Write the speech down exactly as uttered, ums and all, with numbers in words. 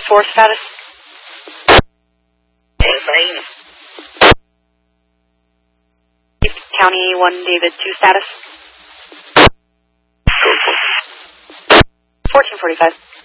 four status. County one David two status. fourteen forty-five.